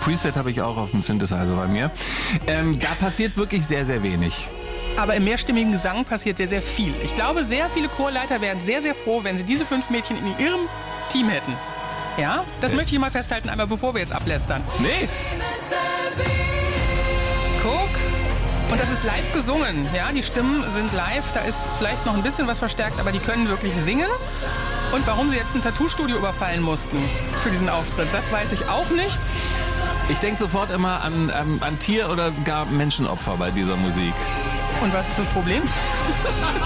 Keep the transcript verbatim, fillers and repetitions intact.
Preset habe ich auch auf dem Synthesizer bei mir. Ähm, da passiert wirklich sehr, sehr wenig. Aber im mehrstimmigen Gesang passiert sehr, sehr viel. Ich glaube, sehr viele Chorleiter wären sehr, sehr froh, wenn sie diese fünf Mädchen in ihrem Team hätten. Ja, das äh. möchte ich mal festhalten, einmal bevor wir jetzt ablästern. Nee. Guck. Und das ist live gesungen. Ja, die Stimmen sind live. Da ist vielleicht noch ein bisschen was verstärkt, aber die können wirklich singen. Und warum sie jetzt ein Tattoo-Studio überfallen mussten für diesen Auftritt, das weiß ich auch nicht. Ich denke sofort immer an, an, an Tier- oder gar Menschenopfer bei dieser Musik. Und was ist das Problem?